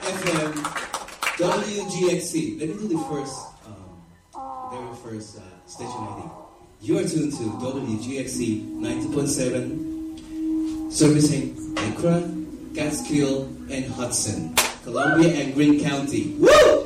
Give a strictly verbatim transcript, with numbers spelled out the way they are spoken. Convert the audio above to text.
F M, W G X C. Let me do the first, um, very first uh, station I D. You are tuned to W G X C ninety point seven, servicing Accra, Catskill, and Hudson, Columbia and Greene County. Woo!